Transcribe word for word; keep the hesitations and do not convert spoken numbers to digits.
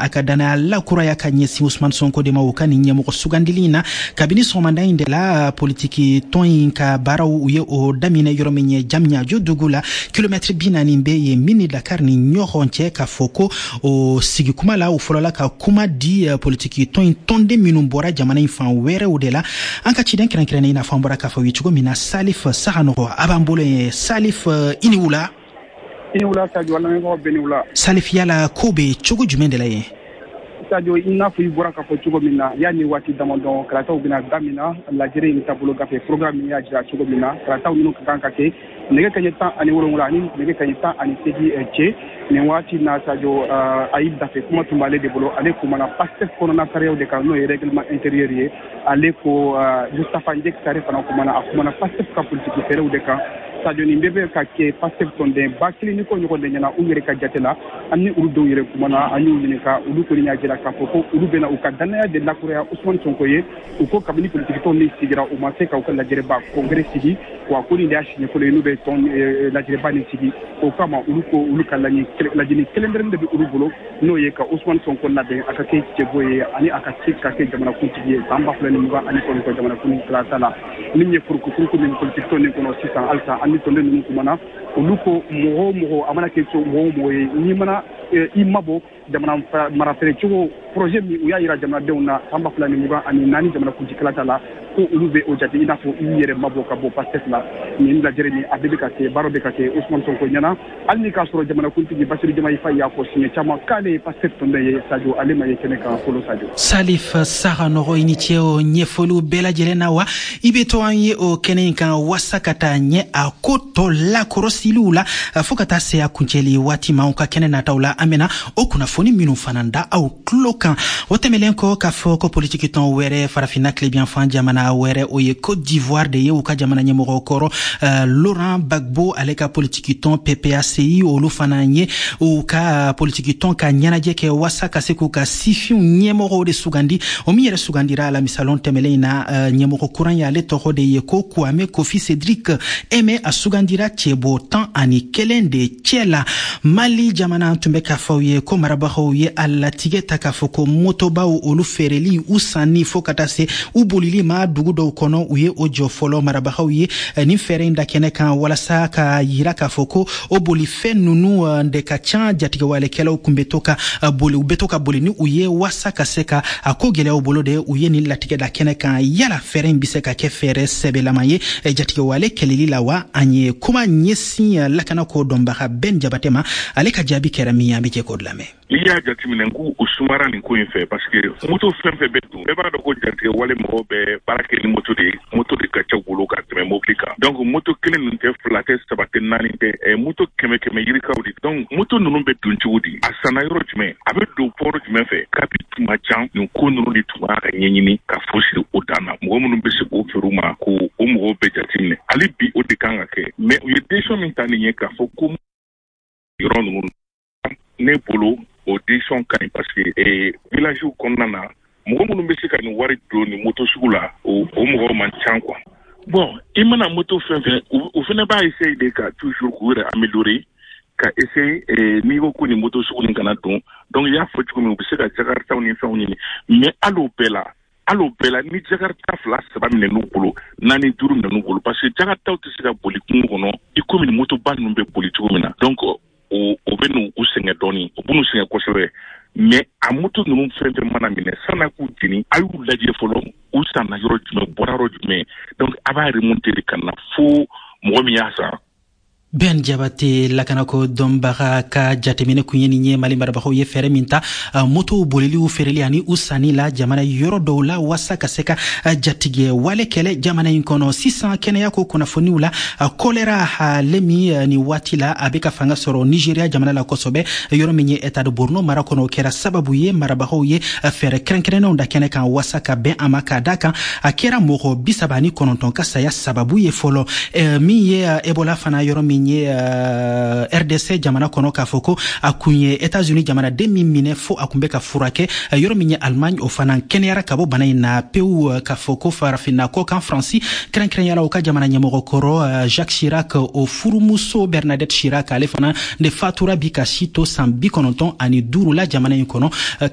akadana la kuraya ka ɲɛsin Usman Sonko de ma o ka ni ɲɛmɔgɔ sugandili na kabini sɔgɔmada in de la politiki tɔn in ka baaraw u ye o daminɛ yɔrɔ min ye Jamɲajo dugu la kilomɛtiri bi naani bɛ yen min ni Dakar ni ɲɔgɔn cɛ k'a fɔ ko o sigi kuma la u fɔlɔla ka kuma di politiki tɔn in tɔnden minnu bɔra jamana in fan wɛrɛw de la an ka ciden kɛrɛnkɛrɛnnen i n'a fɔ an bɔra k'a fɔ u ye cogo min na Salif Sahanɔgɔ a b'an bolo ye Salif i ni wula i ni wula Sadio lamɛnbagaw bɛɛ ni wula Salif yala ko bɛ cogo jumɛn de la yen Sadio i n'a fɔ i bɔra k'a fɔ cogo min na yanni waati damadɔ kalataw bɛna daminɛ lajɛrɛ in taabolo gafe programme min y'a jira cogo min na kalataw minnu ka kan ka kɛ nɛgɛ kaɲɛ tan ani wolonwula ani nɛgɛ kaɲɛ tan ani seegin cɛ nin waati na Sadio Ayib Dafe kuma tun b'ale de bolo ale kumana PASTEF kɔnɔna sariyaw de kan n'o ye règlement intérieur ye ale ko Mustapha Njek Sare fana kumana a kumana PASTEF ka politiki fɛɛrɛw de kan Sadio nin bɛɛ bɛ ka kɛ PASTEF tɔnden ba kelen ni ko ɲɔgɔn de ɲɛna u yɛrɛ ka jate la ani olu dɔw yɛrɛ kumana an y'u ɲininka olu kɔni y'a jira k'a fɔ ko olu bɛna u ka danaya de lakuraya Usman Sonko ye u ko kabini politiki tɔn min sigira u ma se ka u ka lajɛrɛba congrès sigi wa ko nin de y'a siɲɛ fɔlɔ ye n'u bɛ tɔn lajɛrɛba nin sigi o kama olu ko olu ka lajɛni kelen dɔrɔn de bɛ olu bolo n'o ye ka Usman Sonko labɛn a ka kɛ cɛbo ye ani a ka se ka kɛ jamanakuntigi ye san ba fila ni mugan ani kɔnɔntɔn jamanakuntigi tilata la min ye furukufuruku min politiki tɔn nin kɔnɔ sisan halisa an ni tɔnden ninnu kumana olu ko mɔgɔ o mɔgɔ a mana kɛ mɔgɔ o mɔgɔ ye n'i mana i mabɔ jamana marafɛrɛ cogo projet min u y'a yira jamanadenw na san ba fila ni mugan ani naani jamanakuntigi tilata la ko olu bɛ o jate i n'a fɔ i yɛrɛ mabɔ ka bɔ PASTEF la nin lajɛrɛ nin a bɛɛ bɛ ka kɛ baara bɛ ka kɛ Usman Sonko ɲɛna hali ni k'a sɔrɔ jamanakuntigi Basiru Diomaye Faye y'a fɔ siɲɛ caman k'ale ye PASTEF tɔnden ye Sadio ale ma ye kɛnɛ kan fɔlɔ Sadio. Salif Sahanɔgɔ i ni ce o ɲɛfɔliw bɛɛ lajɛlen na wa i bɛ to an ye o kɛnɛ in kan wasa ka taa ɲɛ a ko tɔ lakɔrɔsiliw la fo ka taa se a kuncɛli waati ma u ka kɛnɛ nataw la an bɛna o kunnafoni minnu fana da aw tulo kan o tɛmɛlen kɔ k'a fɔ ko politiki tɔn wɛrɛ farafinna tilebiyanfan jamana wɛrɛ o ye Côte d'Ivoire de ye u ka jamana ɲɛmɔgɔ kɔrɔ uh, Laurent Gbagbo ale ka politiki tɔn P P A C I olu fana ye u ka politiki tɔn ka ɲɛnajɛ kɛ wasa ka se k'u ka sifinw ɲɛmɔgɔw de sugandi o min yɛrɛ sugandira la misalon tɛmɛlen na uh, ɲɛmɔgɔ kuran ye ale tɔgɔ de ye ko Kwame Kofi Cedric Aimé a sugandira cɛbɔ tan ani kelen de cɛ la Mali jamana tun bɛ k'a fɔ ye ko marabagaw ye a latigɛ ta k'a fɔ ko motobaw olu feereli u sanni fo ka taa se u bolili ma dugu dɔw kɔnɔ u ye o jɔ fɔlɔ marabagaw ye nin fɛɛrɛ in da kɛnɛ kan walasa ka yira k'a fɔ ko o bolifɛn ninnu de ka ca jatigɛwalekɛlaw kun bɛ to ka boli u bɛ to ka boli ni u ye wasa ka se ka a ko gɛlɛyaw bolo de u ye nin latigɛ da kɛnɛ kan yala fɛɛrɛ in bɛ se ka kɛ fɛɛrɛ sɛbɛlama ye jatigɛwale kɛlɛli la wa an ye kuma ɲɛsin lakana ko dɔnbaga Ben Jabate ma ale ka jaabi kɛra min ye an bɛ jɛ k'o lamɛn. I y'a jateminɛ ko o sumara nin ko in fɛ parce que moto fɛn fɛn bɛ dun bɛɛ b'a dɔn ko jatigɛwale mɔgɔw bɛ baara kɛ ni moto de ye moto de ka ca bolo ka tɛmɛ mobili kan donc moto kelen ninnu tɛ fila tɛ saba tɛ naani tɛ ɛ moto kɛmɛ kɛmɛ yirikaw de donc moto ninnu bɛ dun cogo di a sanna yɔrɔ jumɛn a bɛ don pɔrɔ jumɛn fɛ kabi tun ka ca nin ko ninnu de tun b'a ka ɲɛɲini ka fosi o dan na mɔgɔ minnu bɛ se k'o feere u ma ko o mɔgɔw bɛɛ jateminɛ hali bi o de kan ka kɛ mais u ye décision min ta nin ye k'a fɔ ko yɔrɔ ninnu ne bolo o décision ka ɲi parce que eh, village kɔnɔna na mɔgɔ minnu bɛ se ka nin wari don ni moto sugu la o, o mɔgɔw man ca quoi. Bon i mana moto fɛn fɛn o fana b'a essayer de ka toujours k'u yɛrɛ améliorer ka essayer eh, n'i ko ko ni moto sugu nin kana don donc i y'a fɔ cogo min u bɛ se ka jakartaw ni fɛnw ɲini mais hali o bɛɛ la hali o bɛɛ la ni jakarta fila saba minɛ n'u bolo naani duuru minɛ n'u bolo parce que jakartaw tɛ se ka boli kungo kɔnɔ i komi ni motoba ninnu bɛ boli cogo min na donc o o bɛ n'u u sɛgɛn dɔɔnin o b'u n'u sɛgɛn kosɛbɛ mais a moto ninnu fɛn fɛn mana minɛ san'a k'u jeni a y'u lajɛ fɔlɔ u sanna yɔrɔ jumɛn bɔra yɔrɔ jumɛn donc a b'a remonter de ka na fo mɔgɔ min y'a san. Ben Jabate lakanako dɔnbaga ka jateminɛ kun ye nin ye Mali marabagaw ye fɛɛrɛ min ta moto boliliw feereli ani u sanni la jamana yɔrɔ dɔw la wasa ka se ka jatigɛ wale kɛlɛ jamana in kɔnɔ sisan kɛnɛya ko kunnafoniw la kolera ale min ni waati la a bɛ ka fanga sɔrɔ Nigeria jamana la kosɛbɛ yɔrɔ min ye État de Borno mara kɔnɔ o kɛra sababu ye marabagaw ye fɛɛrɛ kɛrɛnkɛrɛnnenw da kɛnɛ kan wasa ka bɛn a ma k'a da kan a kɛra mɔgɔ bi saba ni kɔnɔntɔn ka saya sababu ye fɔlɔ min ye Ebola fana yɔrɔ min ye uh, R D C jamana kɔnɔ k'a fɔ ko a kun ye États-Unis jamanaden min minɛ fo a kun bɛ ka furakɛ uh, yɔrɔ min ye Allemagne o fana kɛnɛyara ka bɔ bana in na pewu uh, k'a fɔ ko farafinna kɔ kan Faransi kɛrɛnkɛrɛnyala o ka jamana ɲɛmɔgɔ kɔrɔ uh, Jacques Chirac o furumuso Bernadette Chirac ale fana de fatura bi ka si to san bi kɔnɔntɔn ani duuru la jamana in kɔnɔ uh,